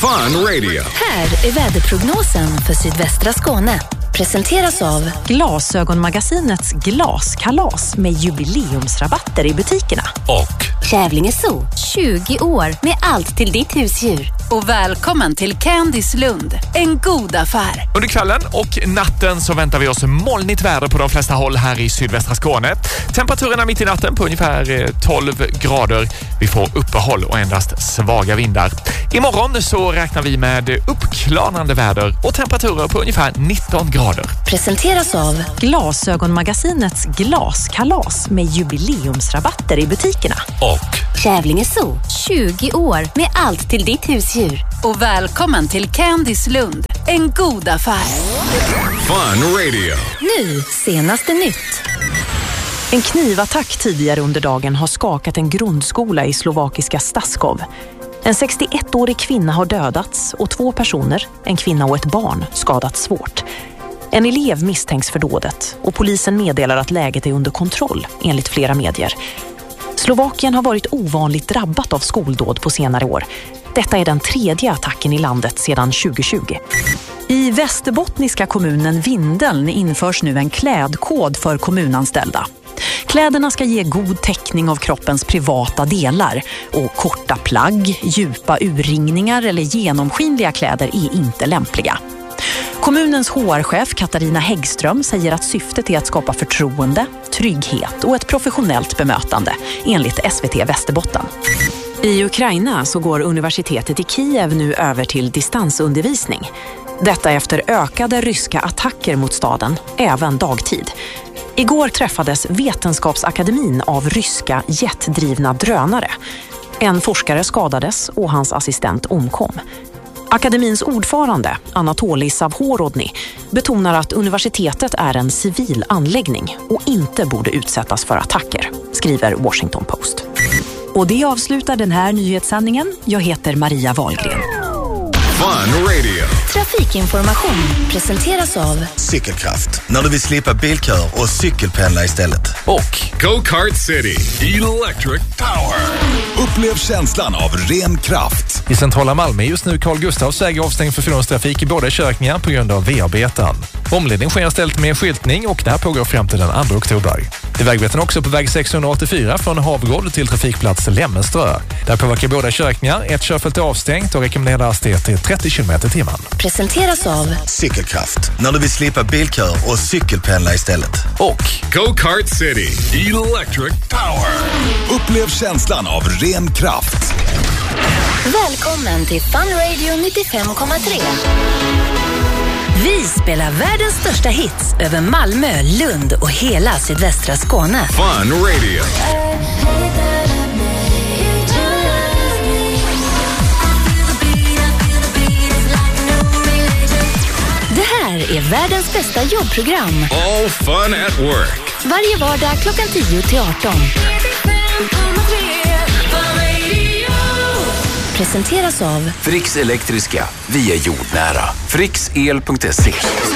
Fun Radio. Här är väderprognosen för sydvästra Skåne. Presenteras av Glasögonmagasinets glaskalas med jubileumsrabatter i butikerna. Och Kävlinge Zoo, 20 år med allt till ditt husdjur. Och välkommen till Candice Lund, en god affär. Under kvällen och natten så väntar vi oss molnigt väder på de flesta håll här i sydvästra Skåne. Temperaturerna mitt i natten på ungefär 12 grader. Vi får uppehåll och endast svaga vindar. Imorgon så räknar vi med uppklarande väder och temperaturer på ungefär 19 grader. Presenteras av Glasögonmagasinets glaskalas med jubileumsrabatter i butikerna. Och Kävlinge Zoo, 20 år med allt till ditt husdjur. Och välkommen till Candice Lund, en god affär. Fun Radio. Nu, senaste nytt. En knivattack tidigare under dagen har skakat en grundskola i slovakiska Staskov. En 61-årig kvinna har dödats och 2 personer, en kvinna och ett barn, skadats svårt. En elev misstänks för dådet och polisen meddelar att läget är under kontroll, enligt flera medier. Slovakien har varit ovanligt drabbat av skoldåd på senare år. Detta är den 3:e attacken i landet sedan 2020. I västerbottniska kommunen Vindeln införs nu en klädkod för kommunanställda. Kläderna ska ge god täckning av kroppens privata delar och korta plagg, djupa urringningar eller genomskinliga kläder är inte lämpliga. Kommunens HR-chef Katarina Häggström säger att syftet är att skapa förtroende, trygghet och ett professionellt bemötande, enligt SVT Västerbotten. I Ukraina så går universitetet i Kiev nu över till distansundervisning. Detta efter ökade ryska attacker mot staden, även dagtid. Igår träffades Vetenskapsakademin av ryska jetdrivna drönare. En forskare skadades och hans assistent omkom. Akademins ordförande, Anatoly Savhorodny, betonar att universitetet är en civil anläggning och inte borde utsättas för attacker, skriver Washington Post. Och det avslutar den här nyhetssändningen. Jag heter Maria Wahlgren. Fun Radio. Trafikinformation presenteras av Cykelkraft. När du vill slippa bilkör och cykelpendla istället. Och Go-Kart City. Electric Power. Upplev känslan av ren kraft. i centrala Malmö just nu Carl Gustafs väg avstängd för fordonstrafik i båda körningar på grund av V-arbeten. Omledning sker istället med skyltning och det här pågår fram till den 2 oktober. Det vägbeten också på väg 684 från Havgård till trafikplats Lämmenströ. Där påverkar båda körningar, ett körfält är avstängt och rekommenderar hastighet till 30 km/h. Presenteras av Cykelkraft. När du vill slippa bilkör och cykelpendla istället. Och Go-Kart City. Electric Power. Upplev känslan av ren kraft. Välkommen till Fun Radio 95,3. Vi spelar världens största hits över Malmö, Lund och hela sydvästra Skåne. Fun Radio. Det här är världens bästa jobbprogram. All fun at work. Varje vardag klockan 10 till 18. Presenteras av Fricks Elektriska. Vi är jordnära. Fricksel.se